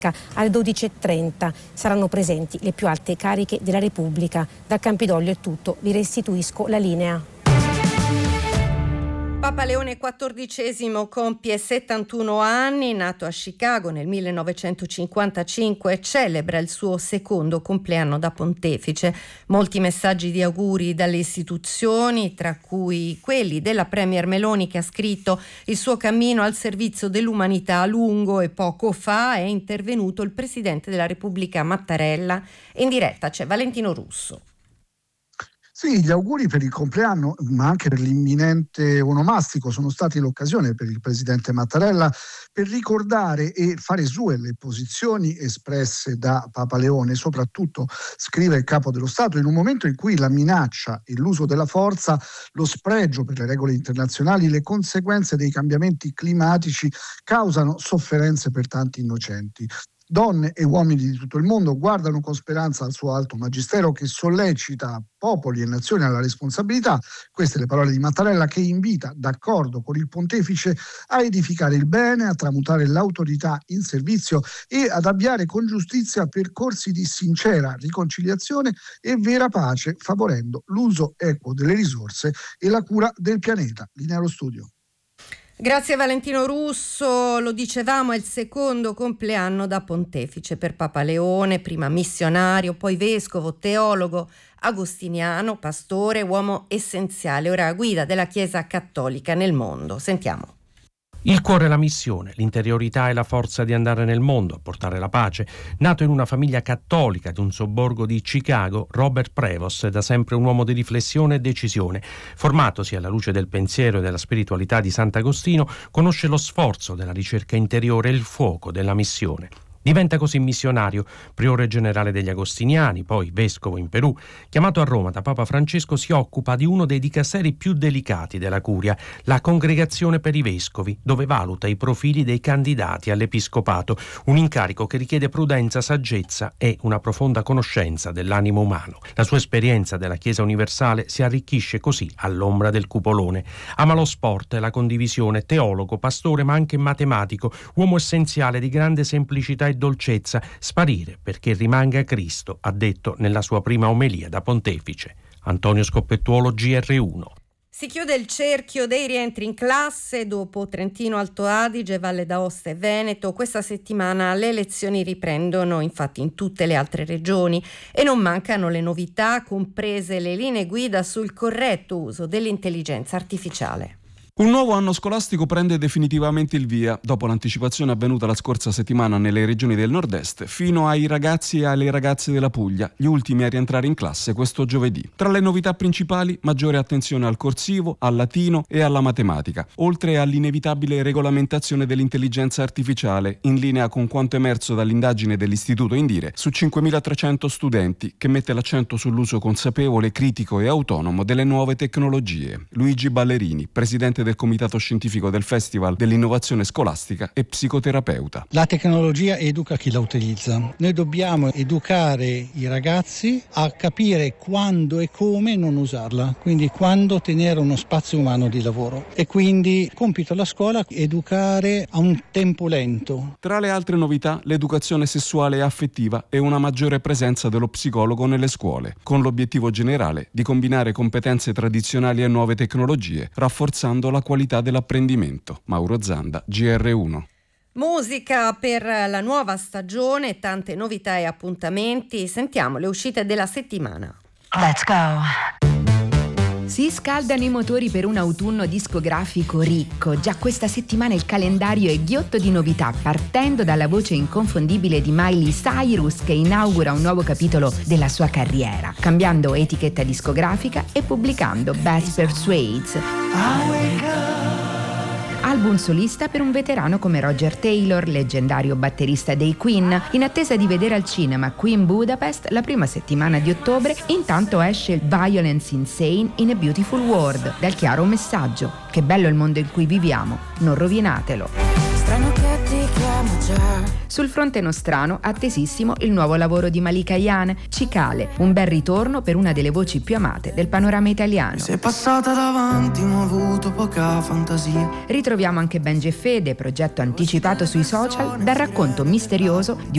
Alle 12.30 saranno presenti le più alte cariche della Repubblica. Dal Campidoglio è tutto, vi restituisco la linea. Papa Leone XIV compie 71 anni, nato a Chicago nel 1955, celebra il suo secondo compleanno da pontefice. Molti messaggi di auguri dalle istituzioni, tra cui quelli della Premier Meloni, che ha scritto: il suo cammino al servizio dell'umanità lungo, e poco fa è intervenuto il Presidente della Repubblica Mattarella. In diretta c'è Valentino Russo. Sì, gli auguri per il compleanno, ma anche per l'imminente onomastico, sono stati l'occasione per il presidente Mattarella per ricordare e fare sue le posizioni espresse da Papa Leone. Soprattutto, scrive il Capo dello Stato, in un momento in cui la minaccia e l'uso della forza, lo spregio per le regole internazionali, le conseguenze dei cambiamenti climatici causano sofferenze per tanti innocenti. Donne e uomini di tutto il mondo guardano con speranza al suo alto magistero, che sollecita popoli e nazioni alla responsabilità. Queste le parole di Mattarella, che invita, d'accordo con il pontefice, a edificare il bene, a tramutare l'autorità in servizio e ad avviare con giustizia percorsi di sincera riconciliazione e vera pace, favorendo l'uso equo delle risorse e la cura del pianeta. Linea allo studio. Grazie Valentino Russo. Lo dicevamo, è il secondo compleanno da pontefice per Papa Leone, prima missionario, poi vescovo, teologo, agostiniano, pastore, uomo essenziale, ora a guida della Chiesa cattolica nel mondo. Sentiamo. Il cuore è la missione, l'interiorità è la forza di andare nel mondo a portare la pace. Nato in una famiglia cattolica di un sobborgo di Chicago, Robert Prevost è da sempre un uomo di riflessione e decisione. Formatosi alla luce del pensiero e della spiritualità di Sant'Agostino, conosce lo sforzo della ricerca interiore e il fuoco della missione. Diventa così missionario, priore generale degli Agostiniani, poi vescovo in Perù. Chiamato a Roma da Papa Francesco, si occupa di uno dei dicasteri più delicati della curia, la Congregazione per i Vescovi, dove valuta i profili dei candidati all'episcopato, un incarico che richiede prudenza, saggezza e una profonda conoscenza dell'animo umano. La sua esperienza della Chiesa universale si arricchisce così all'ombra del cupolone. Ama lo sport e la condivisione, teologo, pastore ma anche matematico, uomo essenziale di grande semplicità e dolcezza, sparire perché rimanga Cristo, ha detto nella sua prima omelia da pontefice. Antonio Scoppettuolo, GR1. Si chiude il cerchio dei rientri in classe dopo Trentino, Alto Adige, Valle d'Aosta e Veneto. Questa settimana le lezioni riprendono infatti in tutte le altre regioni e non mancano le novità, comprese le linee guida sul corretto uso dell'intelligenza artificiale. Un nuovo anno scolastico prende definitivamente il via, dopo l'anticipazione avvenuta la scorsa settimana nelle regioni del nord-est, fino ai ragazzi e alle ragazze della Puglia, gli ultimi a rientrare in classe questo giovedì. Tra le novità principali, maggiore attenzione al corsivo, al latino e alla matematica, oltre all'inevitabile regolamentazione dell'intelligenza artificiale, in linea con quanto emerso dall'indagine dell'Istituto Indire su 5.300 studenti, che mette l'accento sull'uso consapevole, critico e autonomo delle nuove tecnologie. Luigi Ballerini, presidente del comitato scientifico del Festival dell'Innovazione Scolastica e psicoterapeuta. La tecnologia educa chi la utilizza. Noi dobbiamo educare i ragazzi a capire quando e come non usarla, quindi quando tenere uno spazio umano di lavoro. E quindi compito alla scuola educare a un tempo lento. Tra le altre novità, l'educazione sessuale e affettiva e una maggiore presenza dello psicologo nelle scuole, con l'obiettivo generale di combinare competenze tradizionali e nuove tecnologie, rafforzando la qualità dell'apprendimento. Mauro Zanda, GR1. Musica per la nuova stagione, tante novità e appuntamenti. Sentiamo le uscite della settimana. Let's go! Si scaldano i motori per un autunno discografico ricco. Già questa settimana il calendario è ghiotto di novità, partendo dalla voce inconfondibile di Miley Cyrus, che inaugura un nuovo capitolo della sua carriera, cambiando etichetta discografica e pubblicando Best Persuades, album solista per un veterano come Roger Taylor, leggendario batterista dei Queen. In attesa di vedere al cinema Queen Budapest la prima settimana di ottobre, intanto esce Violence Insane in a Beautiful World, dal chiaro messaggio: che bello il mondo in cui viviamo, non rovinatelo. Strano che ti chiamo già. Sul fronte nostrano, attesissimo il nuovo lavoro di Malika Ayane, Cicale, un bel ritorno per una delle voci più amate del panorama italiano. Sei passata davanti ma ho avuto poca fantasia. Ritroviamo anche Benji e Fede, progetto anticipato sui social, dal racconto misterioso di